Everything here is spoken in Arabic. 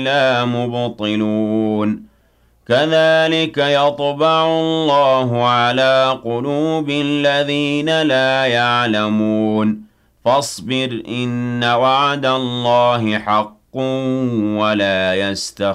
لا مبطلون كذلك يطبع الله على قلوب الذين لا يعلمون فاصبر إن وعد الله حق ولا يستخدمون